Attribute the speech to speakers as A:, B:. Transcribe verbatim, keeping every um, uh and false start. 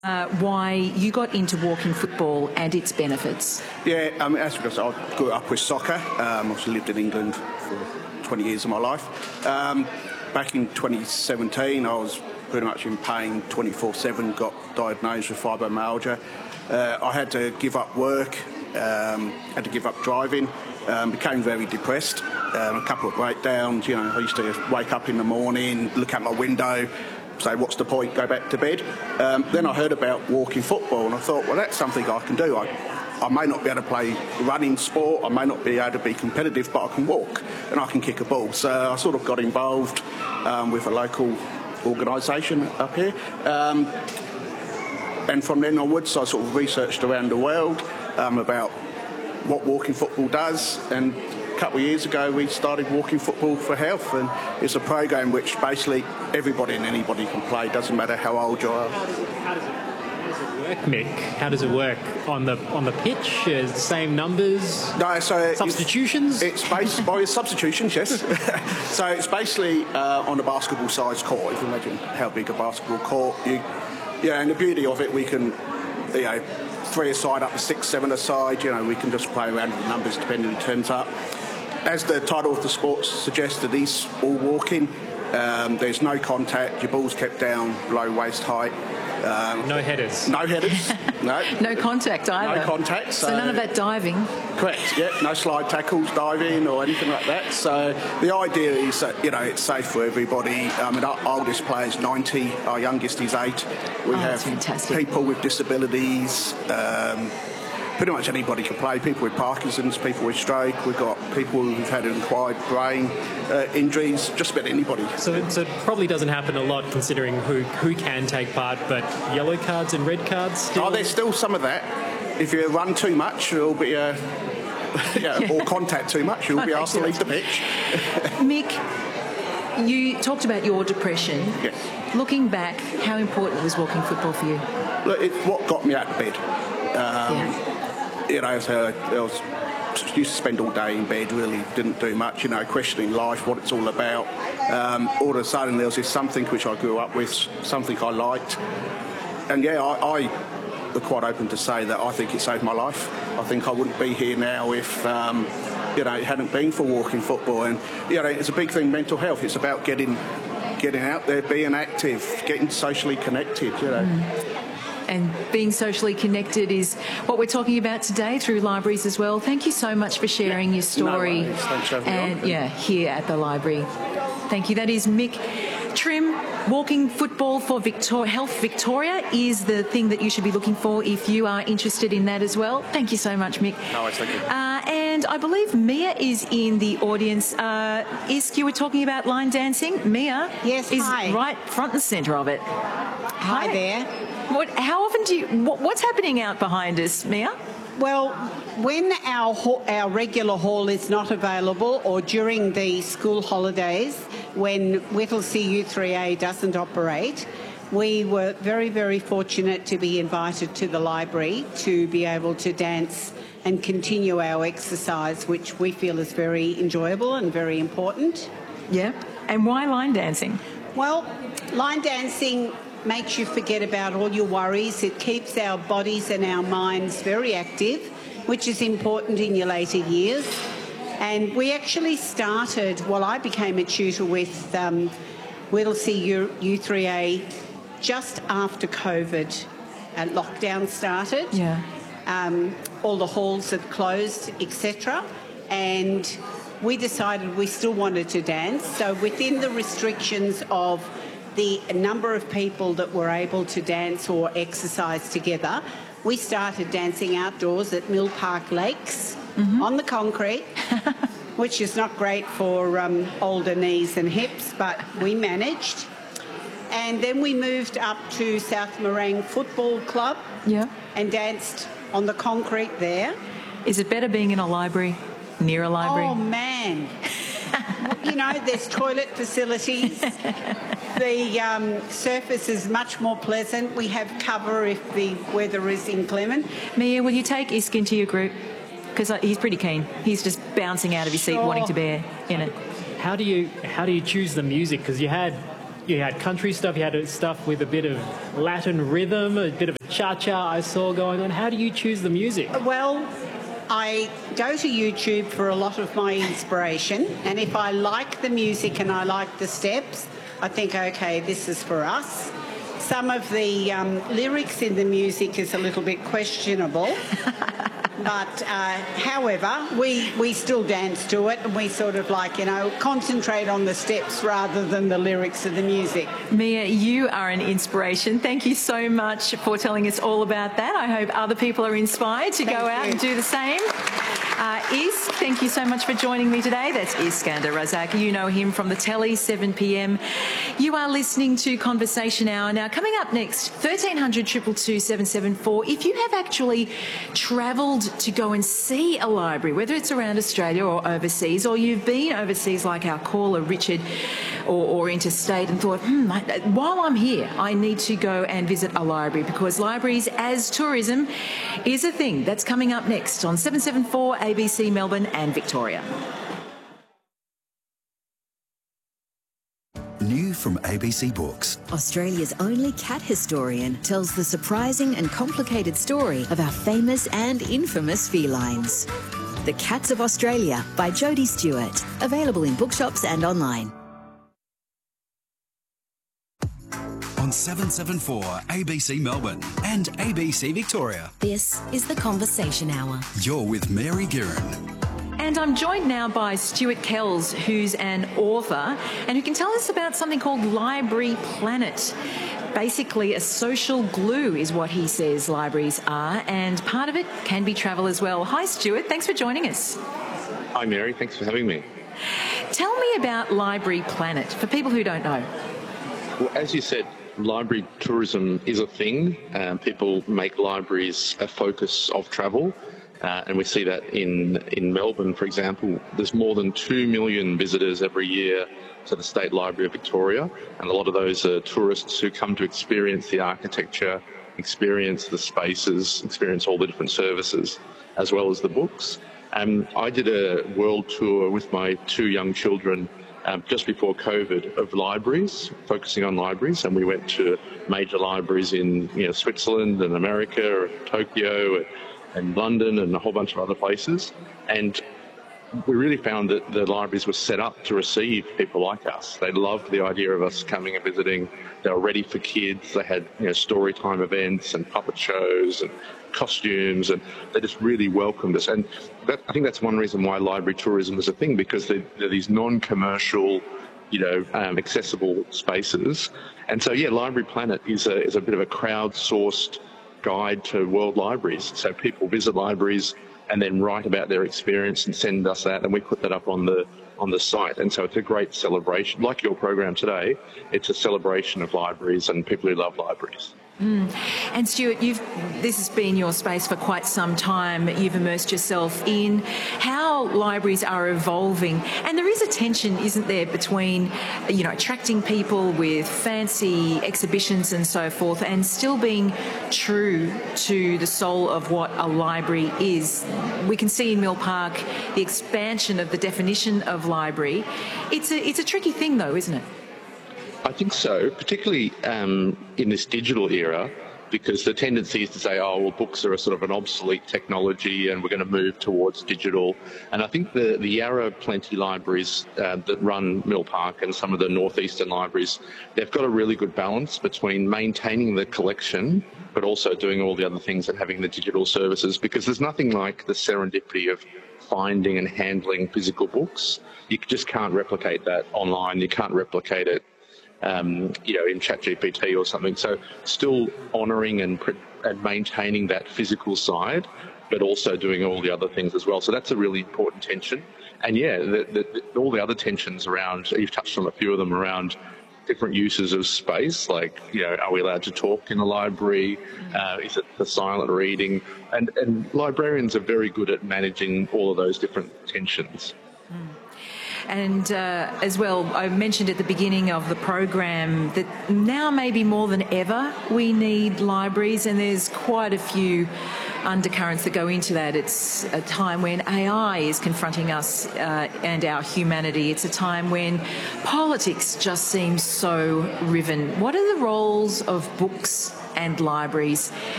A: Uh, why you got into walking football and its benefits.
B: Yeah, um, that's because I grew up with soccer. Um, I also lived in England for twenty years of my life. Um, back in twenty seventeen, I was pretty much in pain twenty-four seven, got diagnosed with fibromyalgia. Uh, I had to give up work, um, had to give up driving, um, became very depressed, um, a couple of breakdowns. You know, I used to wake up in the morning, look out my window, say, what's the point, go back to bed. Um, then I heard about walking football and I thought, well, that's something I can do. I, I may not be able to play running sport, I may not be able to be competitive, but I can walk and I can kick a ball. So I sort of got involved um, with a local organisation up here. Um, and from then onwards, I sort of researched around the world um, about what walking football does, and a couple of years ago we started Walking Football for Health, and it's a program which basically everybody and anybody can play, doesn't matter how old you are.
C: How does it, how does it, how does it work, Mick? How does it work on the on the pitch? Is the same numbers?
B: No, so
C: substitutions.
B: It's, it's based by substitutions, yes. So it's basically uh, on a basketball-sized court. If you imagine how big a basketball court, you, yeah. And the beauty of it, we can, you know, three aside up to six, seven aside. You know, we can just play around with the numbers depending who turns up. As the title of the sport suggests, it is all walking. Um, there's no contact. Your ball's kept down below waist height. Um,
C: no headers.
B: No headers. No.
A: No contact either.
B: No contact. So,
A: so none of that diving.
B: Correct. Yeah. No slide tackles, diving, or anything like that. So the idea is that, you know, it's safe for everybody. I mean, our oldest player is ninety. Our youngest is eight. We
A: oh,
B: have
A: fantastic.
B: people with disabilities. Um, Pretty much anybody can play. People with Parkinson's, people with stroke. We've got people who've had acquired brain uh, injuries. Just about anybody.
C: So, so it probably doesn't happen a lot, considering who who can take part. But yellow cards and red cards. Still...
B: Oh, there's still some of that. If you run too much, you'll be uh, yeah, or contact too much, you'll be asked to leave the pitch.
A: Mick, you talked about your depression.
B: Yes.
A: Looking back, how important was walking football for you?
B: Look, it's what got me out of bed. Um,
A: yeah.
B: You know, so I was used to spend all day in bed, really didn't do much, you know, questioning life, what it's all about. Um, all of a sudden there was this something which I grew up with, something I liked. And yeah, I, I am quite open to say that I think it saved my life. I think I wouldn't be here now if, um, you know, it hadn't been for walking football. And, you know, it's a big thing, mental health. It's about getting getting out there, being active, getting socially connected, you know.
A: Mm. And being socially connected is what we're talking about today through libraries as well. Thank you so much for sharing
B: yeah.
A: your story.
B: No worries. Thanks for having
A: and
B: me on.
A: yeah, here at the library. Thank you. That is Mick Trim. Walking Football for Victor- Health Victoria is the thing that you should be looking for if you are interested in that as well. Thank you so much, Mick.
B: No worries, thank you.
A: Uh, and I believe Mia is in the audience. Uh, Isk, you were talking about line dancing. Mia
D: yes,
A: is
D: hi.
A: right front and centre of it.
D: Hi, hi there.
A: What, how often do you... What, what's happening out behind us, Mia?
D: Well, when our our regular hall is not available, or during the school holidays when Whittlesea U three A doesn't operate, we were very, very fortunate to be invited to the library to be able to dance and continue our exercise, which we feel is very enjoyable and very important.
A: Yeah. And why line dancing?
D: Well, line dancing makes you forget about all your worries. It keeps our bodies and our minds very active, which is important in your later years. And we actually started, well, I became a tutor with um, Whittlesea U three A just after COVID and lockdown started.
A: Yeah.
D: Um, all the halls had closed, et cetera. And we decided we still wanted to dance. So within the restrictions of the number of people that were able to dance or exercise together, we started dancing outdoors at Mill Park Lakes mm-hmm. on the concrete, which is not great for um, older knees and hips, but we managed. And then we moved up to South Morang Football Club
A: yeah.
D: and danced on the concrete there.
A: Is it better being in a library, near a library?
D: Oh, man. You know, there's toilet facilities. The um, surface is much more pleasant. We have cover if the weather is inclement.
A: Mia, will you take Isk into your group? Because he's pretty keen. He's just bouncing out of his seat,
D: sure.
A: wanting to be in it.
C: How do you how do you choose the music? Because you had you had country stuff, you had stuff with a bit of Latin rhythm, a bit of a cha-cha I saw going on. How do you choose the music?
D: Well, I go to YouTube for a lot of my inspiration, and if I like the music and I like the steps, I think, okay, this is for us. Some of the um, lyrics in the music is a little bit questionable. But, uh, however, we, we still dance to it, and we sort of like, you know, concentrate on the steps rather than the lyrics of the music.
A: Mia, you are an inspiration. Thank you so much for telling us all about that. I hope other people are inspired to
D: Thank
A: go out
D: you.
A: and do the same. Uh, Is, thank you so much for joining me today. That's Iskander Razak. You know him from the telly, seven p m. You are listening to Conversation Hour. Now, coming up next, thirteen hundred, two two two, seven seven four. If you have actually travelled to go and see a library, whether it's around Australia or overseas, or you've been overseas like our caller, Richard, or, or interstate, and thought, hmm, while I'm here, I need to go and visit a library, because libraries as tourism is a thing. That's coming up next on seven seven four A B C Melbourne and Victoria.
E: New from A B C Books.
F: Australia's only cat historian tells the surprising and complicated story of our famous and infamous felines. The Cats of Australia by Jodie Stewart. Available in bookshops and online.
E: On seven seven four A B C Melbourne and A B C Victoria.
F: This is the Conversation Hour.
E: You're with Mary Guerin.
A: And I'm joined now by Stuart Kells, who's an author and who can tell us about something called Library Planet. Basically, a social glue is what he says libraries are, and part of it can be travel as well. Hi, Stuart. Thanks for joining us.
G: Hi, Mary. Thanks for having me.
A: Tell me about Library Planet, for people who don't know.
G: Well, as you said, library tourism is a thing. Um, people make libraries a focus of travel. Uh, and we see that in, in Melbourne, for example. There's more than two million visitors every year to the State Library of Victoria, and a lot of those are tourists who come to experience the architecture, experience the spaces, experience all the different services, as well as the books. Um, I did a world tour with my two young children um, just before COVID of libraries, focusing on libraries, and we went to major libraries in you know Switzerland and America, and Tokyo, and and London and a whole bunch of other places. And we really found that the libraries were set up to receive people like us. They loved the idea of us coming and visiting. They were ready for kids. They had you know, story time events and puppet shows and costumes, and they just really welcomed us. And that, I think that's one reason why library tourism is a thing, because they're, they're these non-commercial, you know, um, accessible spaces. And so, yeah, Library Planet is a, is a bit of a crowd-sourced guide to world libraries. So people visit libraries and then write about their experience and send us that, and we put that up on the on the site. And so it's a great celebration. Like your program today, it's a celebration of libraries and people who love libraries.
A: Mm. And Stuart, you've this has been your space for quite some time. You've immersed yourself in how libraries are evolving, and there is a tension, isn't there, between you know attracting people with fancy exhibitions and so forth, and still being true to the soul of what a library is. We can see in Mill Park the expansion of the definition of library. It's a it's a tricky thing, though, isn't it?
G: I think so, particularly um, in this digital era, because the tendency is to say, oh, well, books are a sort of an obsolete technology and we're going to move towards digital. And I think the, the Yarra Plenty libraries uh, that run Mill Park and some of the northeastern libraries, they've got a really good balance between maintaining the collection but also doing all the other things and having the digital services, because there's nothing like the serendipity of finding and handling physical books. You just can't replicate that online. You can't replicate it Um, you know, in ChatGPT or something. So still honouring and, and maintaining that physical side, but also doing all the other things as well. So that's a really important tension. And yeah, the, the, the, all the other tensions around, you've touched on a few of them, around different uses of space, like, you know, are we allowed to talk in the library? Uh, is it for silent reading? And, and librarians are very good at managing all of those different tensions.
A: Mm. And uh, as well, I mentioned at the beginning of the program that now maybe more than ever we need libraries, and there's quite a few undercurrents that go into that. It's a time when A I is confronting us uh, and our humanity. It's a time when politics just seems so riven. What are the roles of books and libraries